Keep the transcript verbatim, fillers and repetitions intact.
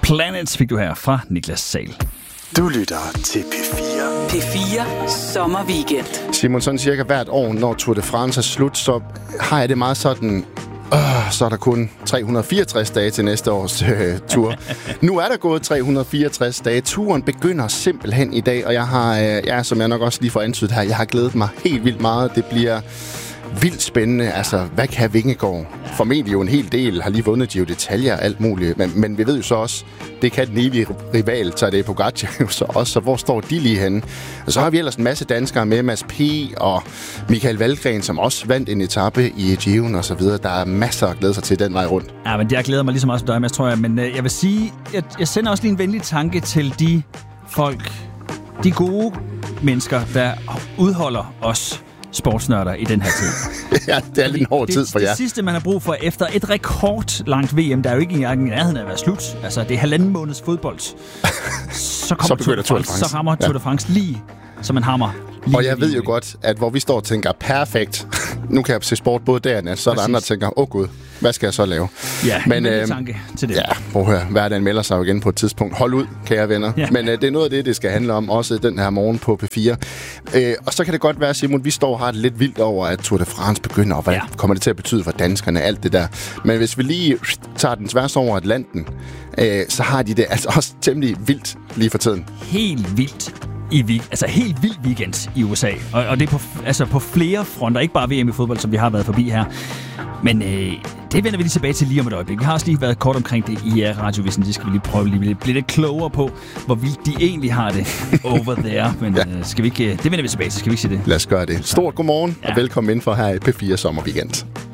Planets fik du her fra Niklas Sahl. Du lytter til P fire. P fire Sommerweekend. Simon, sådan cirka hvert år, når Tour de France er slut, så har jeg det meget sådan... Øh, så er der kun tre hundrede og fireogtres dage til næste års øh, tur. Nu er der gået tre hundrede og fireogtres dage. Turen begynder simpelthen i dag, og jeg har, øh, ja, som jeg nok også lige får antydet her, jeg har glædet mig helt vildt meget. Det bliver vildt spændende. Altså, hvad kan Vingegaard? Formentlig jo en hel del, har lige vundet Giro d'Italia og alt muligt. Men, men vi ved jo så også, det kan den evige rival, Tadej Pogačar jo så også. Så hvor står de lige henne? Og så har vi ellers en masse danskere med, Mads P. og Michael Valgren, som også vandt en etape i Giroen og så videre. Der er masser at glæde sig til den vej rundt. Ja, men jeg glæder mig lige så meget som dig, Mads, tror jeg. Men øh, jeg vil sige, jeg, jeg sender også lige en venlig tanke til de folk, de gode mennesker, der udholder os sportsnørder i den her tid. Ja, det er lidt en hård tid for jer. Det sidste, man har brug for efter et rekordlangt V M, der er jo ikke engang i nærheden af at være slut. Altså, det er halvanden måneds fodbold. Så kommer så Tour de France, France. så rammer Tour de France lige som en hammer. Lige og jeg lige, ved jo lige. godt, at hvor vi står og tænker, perfekt, nu kan jeg se sport både der og nat, så er der andre, der tænker, åh oh, gud, hvad skal jeg så lave? Ja, men en øh, tanke til det. Ja, prøv at høre, hverdagen melder sig jo igen på et tidspunkt. Hold ud, kære venner. Ja. Men øh, det er noget af det, det skal handle om, også den her morgen på P fire. Øh, og så kan det godt være, Simon, vi står og har det lidt vildt over, at Tour de France begynder, og hvad ja. kommer det til at betyde for danskerne, alt det der. Men hvis vi lige tager den tværs over Atlanten, øh, så har de det altså også temmelig vildt lige for tiden. Helt vildt. I week- altså helt vild weekend i U S A. Og, og det er på, altså på flere fronter. Ikke bare V M i fodbold, som vi har været forbi her. Men øh, det vender vi lige tilbage til lige om et øjeblik. Vi har også lige været kort omkring det i uh, radiovisen. Det skal vi lige prøve lige blive lidt klogere på, hvor vildt de egentlig har det over there. Men ja. øh, skal vi ikke, det vender vi tilbage til. Skal vi ikke sige det? Lad os gøre det. Stort godmorgen, ja. og velkommen ind for her i P fire Sommerweekend.